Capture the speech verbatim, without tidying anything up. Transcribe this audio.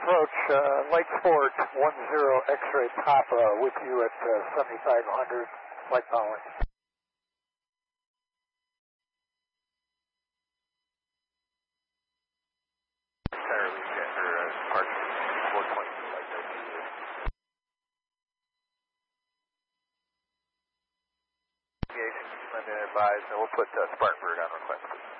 approach, uh, Lake Fort, one zero X-ray Papa, with you at uh, seventy-five hundred, flight following. Entirely after uh, departure, four twenty, flight thirty-two. Aviation, London advised, and we'll put uh, Spartanburg on request, please.